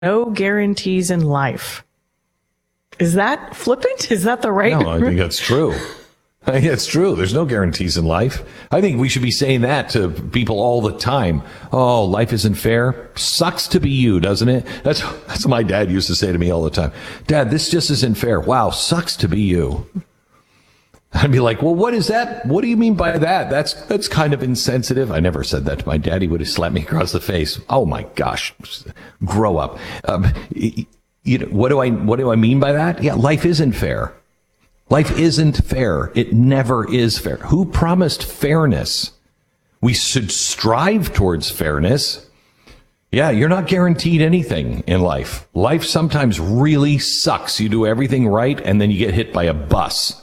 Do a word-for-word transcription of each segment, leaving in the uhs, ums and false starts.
no guarantees in life. Is that flippant? Is that the right? No, I think that's true. I think that's true. There's no guarantees in life. I think we should be saying that to people all the time. Oh, life isn't fair. Sucks to be you, doesn't it? That's, that's what my dad used to say to me all the time. Dad, this just isn't fair. Wow, sucks to be you. I'd be like, well, what is that? What do you mean by that? That's that's kind of insensitive. I never said that to my dad. He would have slapped me across the face. Oh my gosh, grow up. Um, you know, what do I what do I mean by that? Yeah, life isn't fair. Life isn't fair. It never is fair. Who promised fairness? We should strive towards fairness. Yeah, you're not guaranteed anything in life. Life sometimes really sucks. You do everything right, and then you get hit by a bus.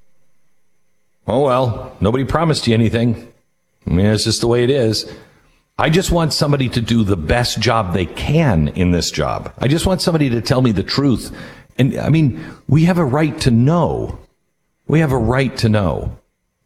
Oh, well, nobody promised you anything. I mean, it's just the way it is. I just want somebody to do the best job they can in this job. I just want somebody to tell me the truth. And, I mean, we have a right to know. We have a right to know.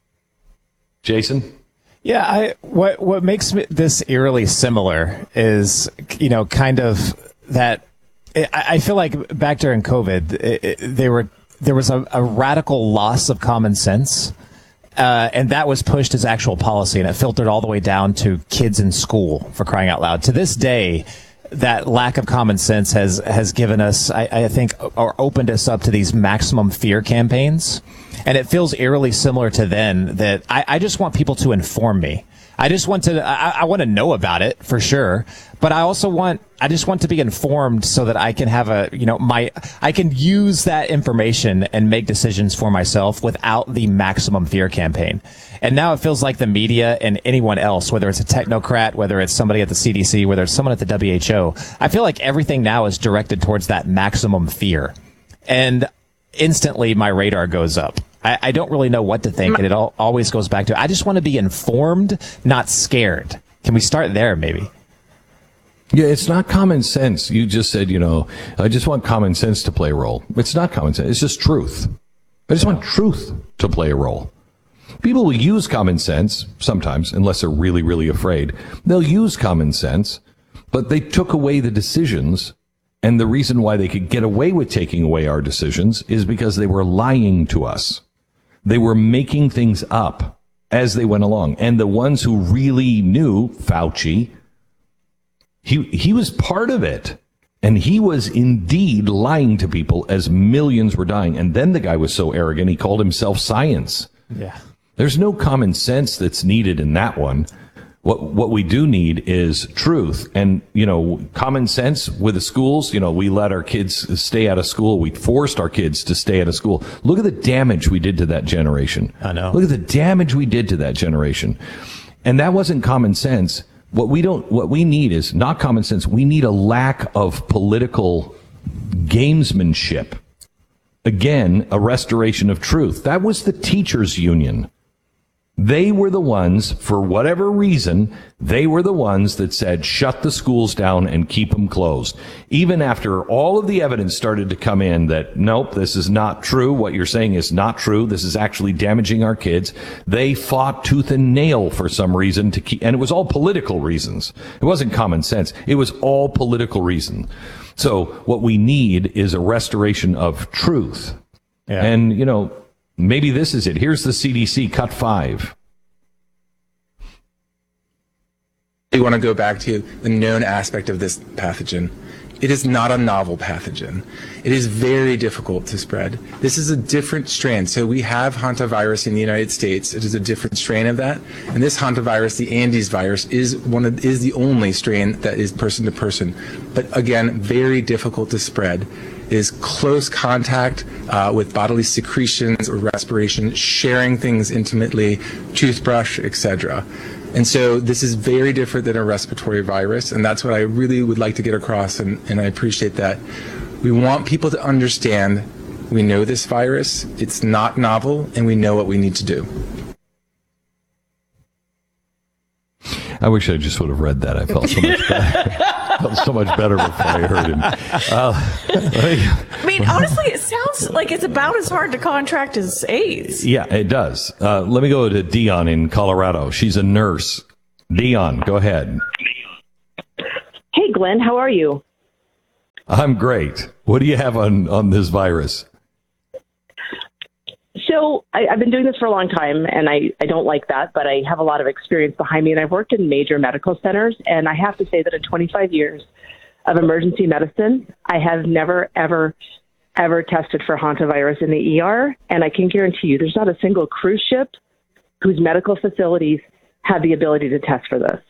Jason? Yeah, I what what makes this eerily similar is, you know, kind of that I, I feel like back during COVID, it, it, they were there was a, a radical loss of common sense. Uh, and that was pushed as actual policy, and it filtered all the way down to kids in school, for crying out loud. To this day, that lack of common sense has has given us, I, I think, or opened us up to these maximum fear campaigns. And it feels eerily similar to then that I, I just want people to inform me. I just want to, I, I want to know about it for sure. But I also want, I just want to be informed so that I can have a, you know, my, I can use that information and make decisions for myself without the maximum fear campaign. And now it feels like the media and anyone else, whether it's a technocrat, whether it's somebody at the C D C, whether it's someone at the W H O, I feel like everything now is directed towards that maximum fear. And instantly my radar goes up. I, I don't really know what to think, and it all, always goes back to, I just want to be informed, not scared. Can we start there, maybe? Yeah, it's not common sense. You just said, you know, I just want common sense to play a role. It's not common sense. It's just truth. I just want truth to play a role. People will use common sense sometimes, unless they're really, really afraid. They'll use common sense, but they took away the decisions. And the reason why they could get away with taking away our decisions is because they were lying to us. They were making things up as they went along. And the ones who really knew, Fauci, he he was part of it. And he was indeed lying to people as millions were dying. And then the guy was so arrogant, he called himself science. Yeah. There's no common sense that's needed in that one. What what we do need is truth. And, you know, common sense with the schools. You know, we let our kids stay out of school. We forced our kids to stay out of school. Look at the damage we did to that generation. I know. Look at the damage we did to that generation. And that wasn't common sense. What we don't, what we need is not common sense. We need a lack of political gamesmanship. Again, a restoration of truth. That was the teachers' union. They were the ones, for whatever reason, they were the ones that said, shut the schools down and keep them closed. Even after all of the evidence started to come in that, nope, this is not true. What you're saying is not true. This is actually damaging our kids. They fought tooth and nail for some reason to keep, and it was all political reasons. It wasn't common sense. It was all political reason. So what we need is a restoration of truth. Yeah. And, you know, maybe this is it. Here's the C D C cut five. We want to go back to the known aspect of this pathogen. It is not a novel pathogen. It is very difficult to spread. This is a different strain. So we have hantavirus in the United States. It is a different strain of that. And this hantavirus, the Andes virus, is one of, is the only strain that is person to person. But again, very difficult to spread. It is close contact uh, with bodily secretions or respiration, sharing things intimately, toothbrush, et cetera. And so this is very different than a respiratory virus, and that's what I really would like to get across, and, and I appreciate that. We want people to understand we know this virus, it's not novel, and we know what we need to do. I wish I just would have read that. I felt so much better. I felt so much better before I heard him. Uh, I mean, honestly, it sounds like it's about as hard to contract as AIDS. Yeah, it does. Uh, let me go to Dion in Colorado. She's a nurse. Dion, go ahead. Hey, Glenn, how are you? I'm great. What do you have on, on this virus? So I, I've been doing this for a long time, and I, I don't like that, but I have a lot of experience behind me, and I've worked in major medical centers, and I have to say that in twenty-five years of emergency medicine, I have never, ever, ever tested for hantavirus in the E R, and I can guarantee you there's not a single cruise ship whose medical facilities have the ability to test for this.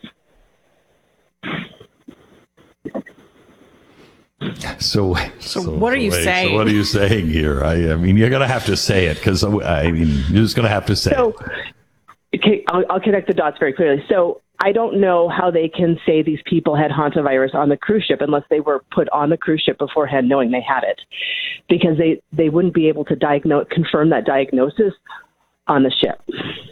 So, So what are you wait, saying? So what are you saying here? I, I mean, you're going to have to say it because I mean, you're just going to have to say So, it. okay, I'll, I'll connect the dots very clearly. So I don't know how they can say these people had hantavirus on the cruise ship unless they were put on the cruise ship beforehand knowing they had it, because they, they wouldn't be able to diagnose, confirm that diagnosis on the ship.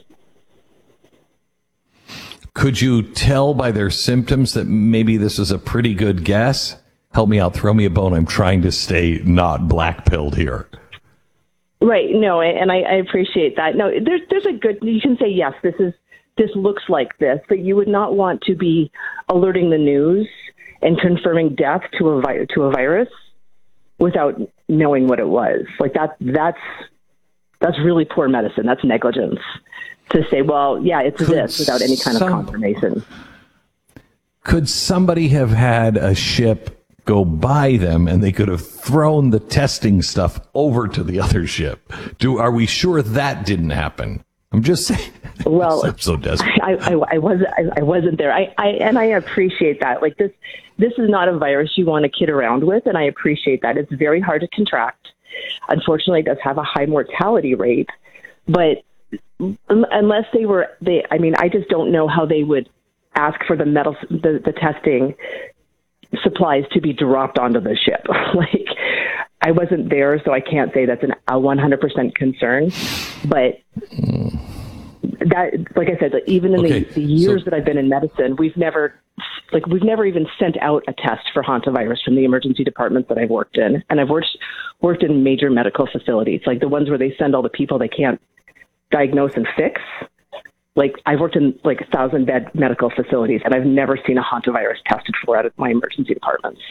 Could you tell by their symptoms that maybe this is a pretty good guess? Help me out. Throw me a bone. I'm trying to stay not black-pilled here. Right. No, and I, I appreciate that. No, there's there's a good. You can say yes. This is this looks like this, but you would not want to be alerting the news and confirming death to a vi- to a virus without knowing what it was. Like that. That's that's really poor medicine. That's negligence to say, well, yeah, it's Could this without any kind some, of confirmation. Could somebody have had a ship go by them and they could have thrown the testing stuff over to the other ship? Do are we sure that didn't happen? I'm just saying. Well, I'm so desperate. I, I, I wasn't. I, I wasn't there. I, I and I appreciate that. Like this, this is not a virus you want to kid around with, and I appreciate that. It's very hard to contract. Unfortunately, it does have a high mortality rate, but unless they were, they. I mean, I just don't know how they would ask for the metal, the, the testing supplies to be dropped onto the ship. Like, I wasn't there, so I can't say that's an, a one hundred percent concern. But that, like I said, even in Okay, the, the years so- that I've been in medicine, we've never, like, we've never even sent out a test for hantavirus from the emergency departments that I've worked in. And I've worked worked in major medical facilities, like the ones where they send all the people they can't diagnose and fix. Like, I've worked in like a thousand bed medical facilities, and I've never seen a hantavirus tested for out of my emergency departments.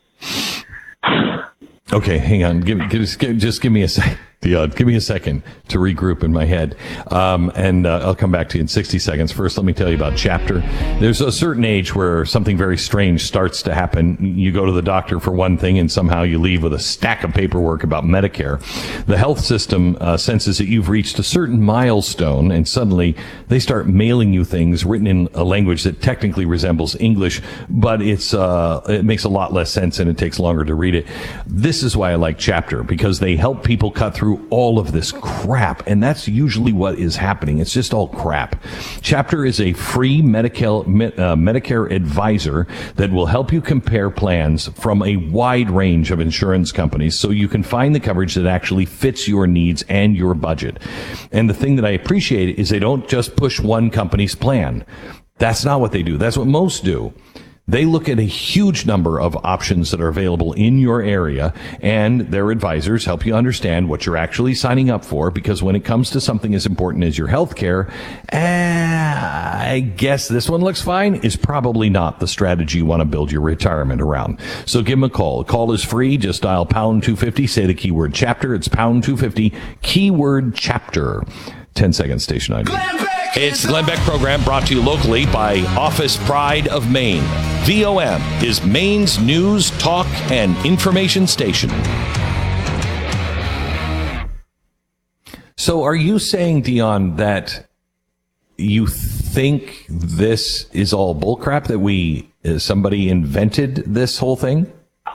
Okay, hang on. Give, give, give, just give me a second. Dion, give me a second to regroup in my head. Um, and uh, I'll come back to you in sixty seconds. First, let me tell you about Chapter. There's a certain age where something very strange starts to happen. You go to the doctor for one thing, and somehow you leave with a stack of paperwork about Medicare. The health system uh, senses that you've reached a certain milestone, and suddenly they start mailing you things written in a language that technically resembles English, but it's uh, it makes a lot less sense and it takes longer to read it. This is why I like Chapter, because they help people cut through all of this crap, and that's usually what is happening. It's just all crap. Chapter is a free Medicare, uh, Medicare advisor that will help you compare plans from a wide range of insurance companies so you can find the coverage that actually fits your needs and your budget. And the thing that I appreciate is they don't just push one company's plan. That's not what they do. That's what most do. They look at a huge number of options that are available in your area, and their advisors help you understand what you're actually signing up for, because when it comes to something as important as your health care, eh, I guess this one looks fine is probably not the strategy you want to build your retirement around. So give them a call. The call is free. Just dial pound two fifty, say the keyword Chapter. It's pound two fifty, keyword Chapter. ten seconds, station I D. It's the Glenn Beck program, brought to you locally by Office Pride of Maine. V O M is Maine's news, talk, and information station. So are you saying, Dion, that you think this is all bullcrap, that we uh, somebody invented this whole thing?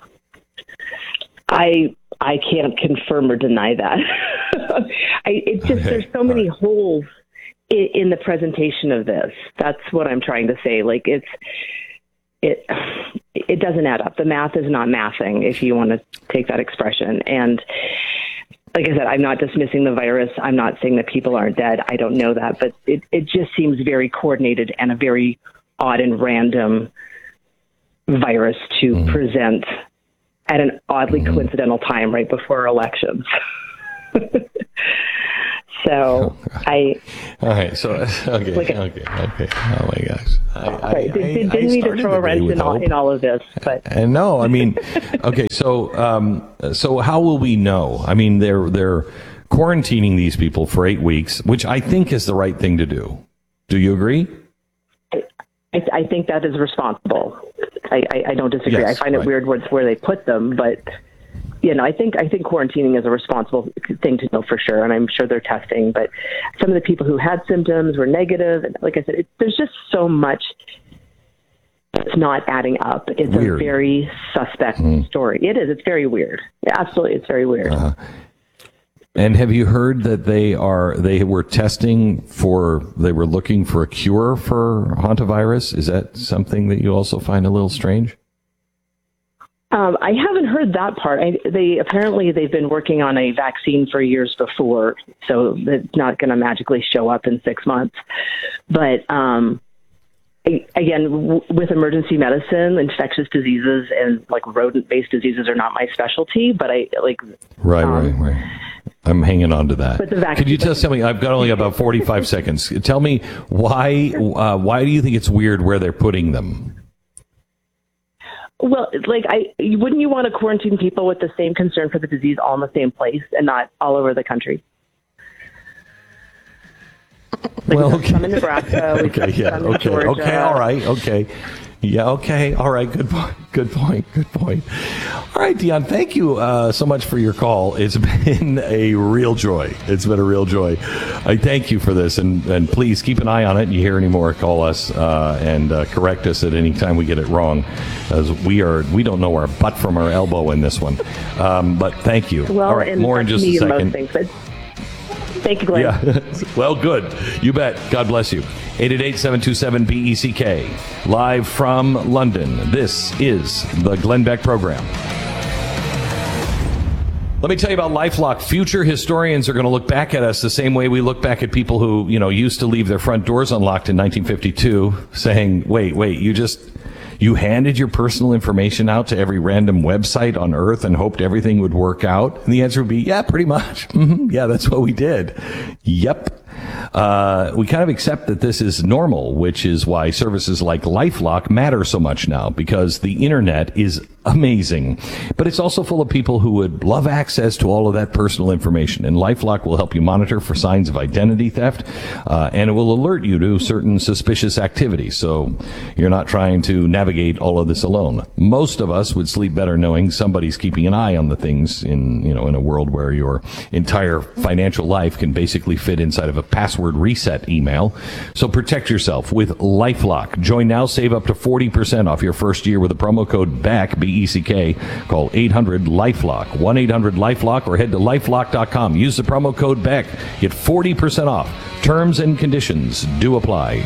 I I can't confirm or deny that. I, it's just Okay. there's so many All right. holes in, in the presentation of this. That's what I'm trying to say. Like it's it it doesn't add up. The math is not mathing, if you want to take that expression. And like I said, I'm not dismissing the virus. I'm not saying that people aren't dead. I don't know that, but it, it just seems very coordinated and a very odd and random virus to mm. present at an oddly mm. coincidental time right before elections. So I. All right. So okay, Like a- okay, okay. Oh my gosh. I, I, Right, did, I- did, I didn't mean to started throw the a day wrench with in all, hope. in all of this, but And no, I mean, okay. So, um, so how will we know? I mean, they're they're quarantining these people for eight weeks, which I think is the right thing to do. Do you agree? I, I think that is responsible. I, I, I don't disagree. Yes, I find right. it weird where, where they put them, but you know, I think I think quarantining is a responsible thing to know for sure, and I'm sure they're testing. But some of the people who had symptoms were negative, and like I said, it, there's just so much. It's not adding up. It's Weird. a very suspect story. It is. It's very weird. Yeah, absolutely, it's very weird. Uh, and have you heard that they are they were testing for they were looking for a cure for hantavirus? Is that something that you also find a little strange? Um, I haven't heard that part. I, they apparently they've been working on a vaccine for years before, so it's not going to magically show up in six months. But um, I, again, w- with emergency medicine, infectious diseases and like rodent-based diseases are not my specialty. But I like Right, um, right, right. I'm hanging on to that. But the vaccine- Could you just tell me? I've got only about forty-five seconds. Tell me why uh, why do you think it's weird where they're putting them? Well, like I wouldn't you want to quarantine people with the same concern for the disease all in the same place and not all over the country? Like Well, we've got some in Nebraska. we've Okay, got yeah, some in okay, Georgia. okay, all right, okay. Yeah, okay, all right, good point, good point, good point. All right, Dion, thank you uh, so much for your call. It's been a real joy. It's been a real joy. I thank you for this, and, and please keep an eye on it. You hear any more, call us uh, and uh, correct us at any time we get it wrong, as we are we don't know our butt from our elbow in this one. Um, but thank you. Well, all right, and more in that's just a me in second. most things, but thank you, Glenn. Yeah. Well, good. You bet. God bless you. eight eight eight, seven two seven, B E C K. Live from London. This is the Glenn Beck Program. Let me tell you about LifeLock. Future historians are going to look back at us the same way we look back at people who, you know, used to leave their front doors unlocked in nineteen fifty-two, saying, wait, wait, you just... You handed your personal information out to every random website on earth and hoped everything would work out? And the answer would be, yeah, pretty much. Mm-hmm. Yeah, that's what we did. Yep. Uh, we kind of accept that this is normal, which is why services like LifeLock matter so much now, because the internet is amazing. But it's also full of people who would love access to all of that personal information. And LifeLock will help you monitor for signs of identity theft, uh, and it will alert you to certain suspicious activity. So you're not trying to navigate all of this alone. Most of us would sleep better knowing somebody's keeping an eye on the things in, you know, in a world where your entire financial life can basically fit inside of a password reset email. So protect yourself with LifeLock. Join now, save up to forty percent off your first year with the promo code BECK, B E C K. Call eight hundred LifeLock, one eight hundred LifeLock, or head to lifelock dot com. Use the promo code BECK. Get forty percent off. Terms and conditions do apply.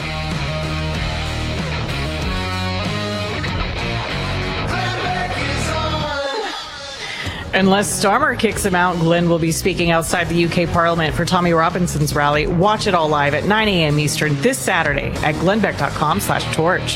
Unless Starmer kicks him out, Glenn will be speaking outside the U K Parliament for Tommy Robinson's rally. Watch it all live at nine a.m. Eastern this Saturday at glenbeck.com slash torch.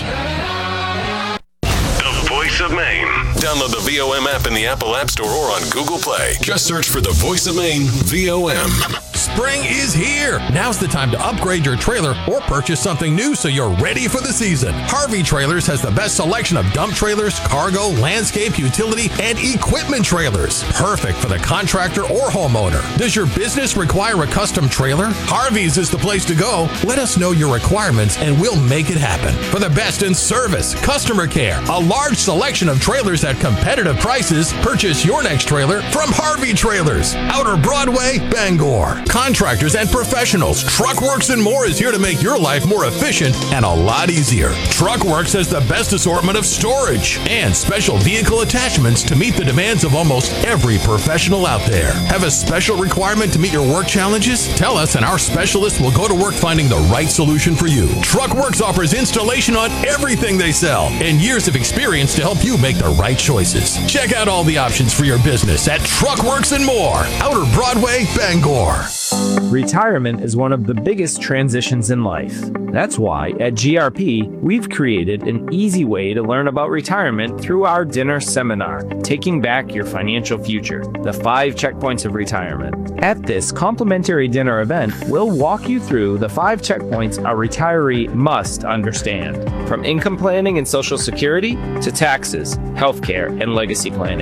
The Voice of Maine. Download the V O M app in the Apple App Store or on Google Play. Just search for The Voice of Maine, V O M. Spring is here. Now's the time to upgrade your trailer or purchase something new so you're ready for the season. Harvey Trailers has the best selection of dump trailers, cargo, landscape, utility, and equipment trailers. Perfect for the contractor or homeowner. Does your business require a custom trailer? Harvey's is the place to go. Let us know your requirements and we'll make it happen. For the best in service, customer care, a large selection of trailers at competitive prices, purchase your next trailer from Harvey Trailers. Outer Broadway, Bangor. Contractors and professionals, Truckworks and more is here to make your life more efficient and a lot easier. Truckworks has the best assortment of storage and special vehicle attachments to meet the demands of almost every professional out there. Have a special requirement to meet your work challenges? Tell us and our specialists will go to work finding the right solution for you. Truckworks offers installation on everything they sell and years of experience to help you make the right choices. Check out all the options for your business at Truckworks and More, Outer Broadway, Bangor. Retirement is one of the biggest transitions in life. That's why at G R P, we've created an easy way to learn about retirement through our dinner seminar, Taking Back Your Financial Future, the five checkpoints of retirement. At this complimentary dinner event, we'll walk you through the five checkpoints a retiree must understand, from income planning and Social Security to taxes, healthcare, and legacy planning.